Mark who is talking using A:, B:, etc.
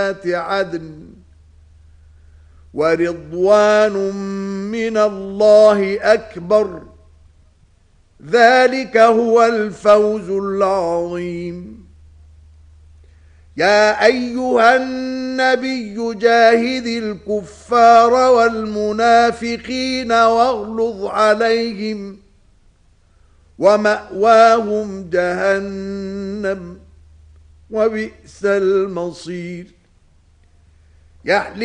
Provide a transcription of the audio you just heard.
A: جنات عدن ورضوان من الله أكبر ذلك هو الفوز العظيم يا أيها النبي جاهد الكفار والمنافقين واغلظ عليهم ومأواهم جهنم وبئس المصير